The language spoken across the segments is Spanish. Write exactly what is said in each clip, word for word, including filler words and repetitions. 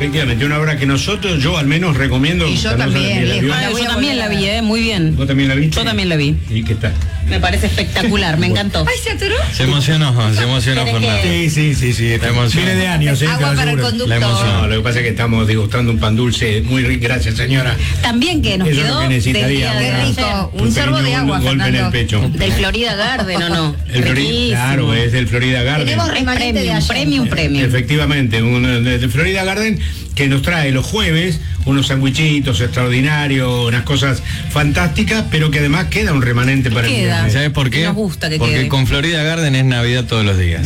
Efectivamente, una obra que nosotros, yo al menos recomiendo. Y yo también, la ah, yo también la vi, eh, muy bien. ¿Vos también la viste? Yo también la vi. ¿Y qué tal? Me parece espectacular, me encantó. Ay, ¿se aturó? Se emocionó, se emocionó Fernando. Sí, sí, sí, sí. La emoción. Viene de años, ¿eh? Agua para el conductor. La emoción. No, lo que pasa es que estamos degustando un pan dulce muy rico. Gracias, señora. También que nos Eso es quedó lo que necesitaría del día de Qué una- ayer. rico. Un Un sorbo de pequeño agua, golpe en el Fernando. pecho. Del Florida Garden, ¿o no? El Florida, Riquísimo. claro, es del Florida Garden. Tenemos Es remanente de premium, ayer. premium, premium. Efectivamente, un, de, de Florida Garden que nos trae los jueves unos sandwichitos extraordinarios, unas cosas fantásticas, pero que además queda un remanente para el Queda. viernes. ¿Sabes por qué? Nos gusta que Porque quede. con Florida Garden es Navidad todos los días.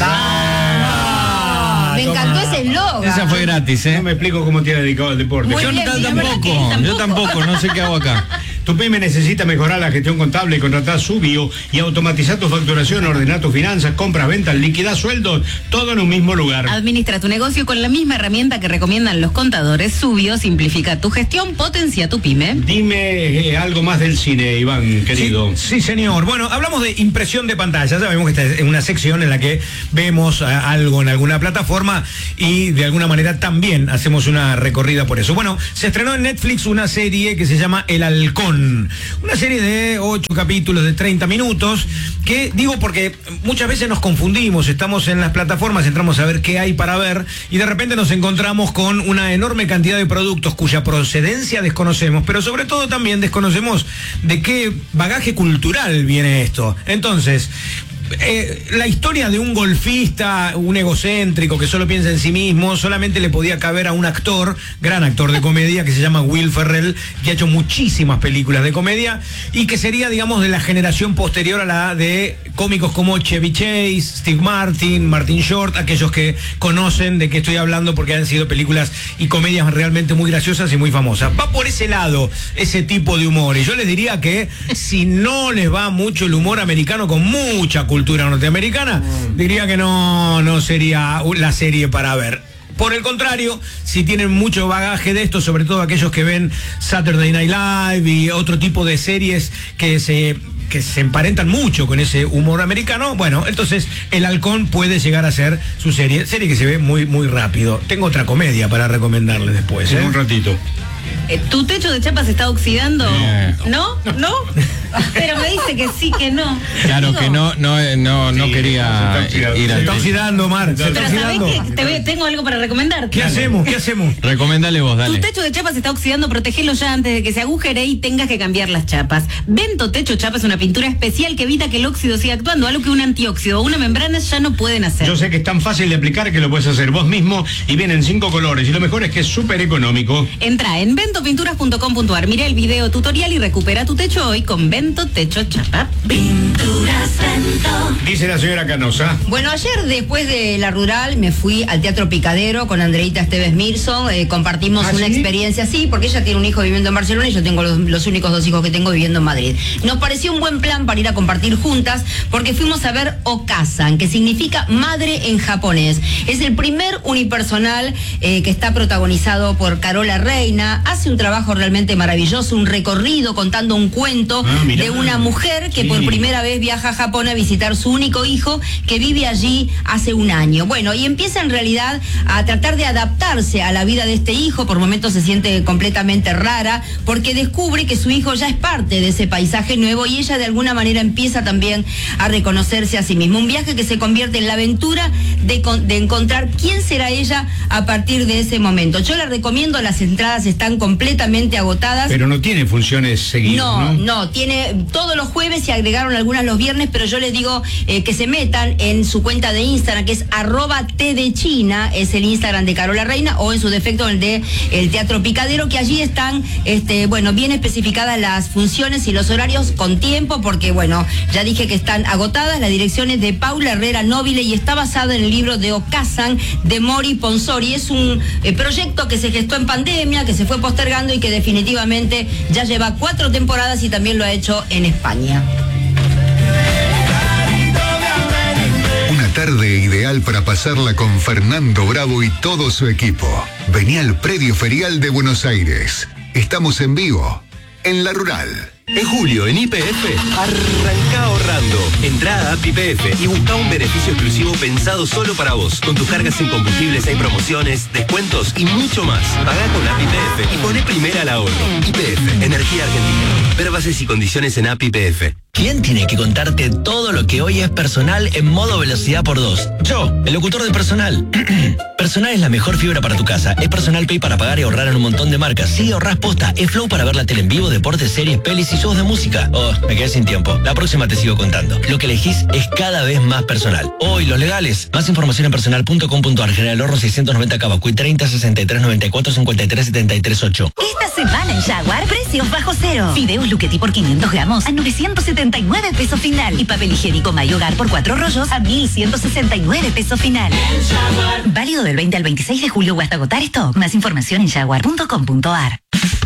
Ah, me encantó ese eslogan. Esa fue gratis, ¿eh? No me explico cómo te has dedicado al deporte. Muy Yo bien, no- la verdad tampoco, que yo tampoco, no sé qué hago acá. Tu pyme necesita mejorar la gestión contable y contratar su bio y automatizar tu facturación, ordenar tus finanzas, compras, ventas, liquidar sueldos, todo en un mismo lugar. Administra tu negocio con la misma herramienta que recomiendan los contadores. Subio simplifica tu gestión, potencia tu pyme. Dime eh, algo más del cine, Iván, querido. Sí, sí, señor. Bueno, hablamos de impresión de pantalla. Sabemos que esta es una sección en la que vemos uh, algo en alguna plataforma y de alguna manera también hacemos una recorrida por eso. Bueno, se estrenó en Netflix una serie que se llama El Halcón. Una serie de ocho capítulos de treinta minutos que digo porque muchas veces nos confundimos, estamos en las plataformas, entramos a ver qué hay para ver y de repente nos encontramos con una enorme cantidad de productos cuya procedencia desconocemos, pero sobre todo también desconocemos de qué bagaje cultural viene esto. Entonces, Eh, la historia de un golfista, un egocéntrico que solo piensa en sí mismo, solamente le podía caber a un actor, gran actor de comedia, que se llama Will Ferrell, que ha hecho muchísimas películas de comedia y que sería, digamos, de la generación posterior a la de cómicos como Chevy Chase, Steve Martin, Martin Short, aquellos que conocen de qué estoy hablando porque han sido películas y comedias realmente muy graciosas y muy famosas. Va por ese lado, ese tipo de humor. Y yo les diría que si no les va mucho el humor americano con mucha cultura, cultura norteamericana, diría que no, no sería la serie para ver. Por el contrario, si tienen mucho bagaje de esto, sobre todo aquellos que ven Saturday Night Live y otro tipo de series que se que se emparentan mucho con ese humor americano, bueno, entonces El Halcón puede llegar a ser su serie, serie que se ve muy muy rápido. Tengo otra comedia para recomendarles después, ¿eh? En un ratito. Eh, ¿Tu techo de chapa se está oxidando? Eh. ¿No? ¿No? Pero me dice que sí, que no. Claro Digo, que no, no, eh, no, no Sí, quería se está oxidando. ir Se al está oxidando, Mar, se está Pero ¿sabés oxidando. que te ve- tengo algo para recomendar? ¿Qué hacemos? ¿Qué hacemos? Recomendale vos, Tu dale. techo de chapa se está oxidando, protegelo ya antes de que se agujere y tengas que cambiar las chapas. Vento Techo Chapa es una pintura especial que evita que el óxido siga actuando, algo que un antióxido o una membrana ya no pueden hacer. Yo sé que es tan fácil de aplicar que lo puedes hacer vos mismo y vienen cinco colores y lo mejor es que es súper económico. Entra en vento pinturas punto com punto ar, mira el video tutorial y recupera tu techo hoy con Vento Techo Chapa. Pinturas Vento. Dice la señora Canosa. Bueno, ayer después de la rural me fui al Teatro Picadero con Andreita Esteves Mirson, eh, compartimos ¿Ah, una sí? experiencia así, porque ella tiene un hijo viviendo en Barcelona y yo tengo los, los únicos dos hijos que tengo viviendo en Madrid. Nos pareció un buen plan para ir a compartir juntas porque fuimos a ver Okasan, que significa madre en japonés. Es el primer unipersonal eh, que está protagonizado por Carola Reina, hace un trabajo realmente maravilloso, un recorrido contando un cuento Ah, mirá. de una mujer que Sí. por primera vez viaja a Japón a visitar su único hijo que vive allí hace un año. Bueno, y empieza en realidad a tratar de adaptarse a la vida de este hijo. Por momentos se siente completamente rara porque descubre que su hijo ya es parte de ese paisaje nuevo y ella de alguna manera empieza también a reconocerse a sí misma. Un viaje que se convierte en la aventura de, con- de encontrar quién será ella a partir de ese momento. Yo la recomiendo, las entradas están completamente agotadas. Pero no tiene funciones seguidas, No, ¿no? no, tiene todos los jueves y agregaron algunas los viernes, pero yo les digo eh, que se metan en su cuenta de Instagram, que es arroba T de China, es el Instagram de Carola Reina, o en su defecto el de el Teatro Picadero, que allí están, este, bueno, bien especificadas las funciones y los horarios con tiempo, porque bueno, ya dije que están agotadas. La dirección es de Paula Herrera Nobile y está basada en el libro de Okasan de Mori Ponsori. Es un eh, proyecto que se gestó en pandemia, que se fue postergando y que definitivamente ya lleva cuatro temporadas y también lo ha hecho en España. Una tarde ideal para pasarla con Fernando Bravo y todo su equipo. Vení al Predio Ferial de Buenos Aires. Estamos en vivo, en La Rural. En julio, en Y P F, arranca ahorrando. Entrá a App Y P F y busca un beneficio exclusivo pensado solo para vos. Con tus cargas en combustibles hay promociones, descuentos y mucho más. Pagá con App Y P F y poné primera al ahorro. Y P F, Energía Argentina. Ver bases y condiciones en App Y P F. ¿Quién tiene que contarte todo lo que hoy es Personal en modo velocidad por dos? Yo, el locutor de Personal. Personal es la mejor fibra para tu casa. Es Personal Pay para pagar y ahorrar en un montón de marcas. Sí, ahorrás posta. Es Flow para ver la tele en vivo, deportes, series, pelis y shows de música. Oh, me quedé sin tiempo. La próxima te sigo contando. Lo que elegís es cada vez más personal. Oh, y los legales. Más información en personal punto com punto ar. General Horno seiscientos noventa Cavacuy treinta sesenta y tres noventa y cuatro cincuenta y tres setenta y tres ocho. Esta semana en Jaguar, precios bajo cero. Fideos Luchetti por quinientos gramos a novecientos setenta y nueve pesos final. Y papel higiénico Mayogar por cuatro rollos a mil ciento sesenta y nueve pesos final. Válido del veinte al veintiséis de julio o hasta agotar stock. Más información en jaguar punto com punto ar.